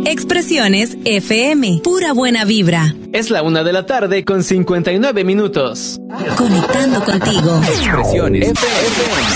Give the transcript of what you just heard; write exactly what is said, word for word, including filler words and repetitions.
Expresiones F M, pura buena vibra. Es la una de la tarde con cincuenta y nueve minutos. Conectando contigo. Expresiones F M.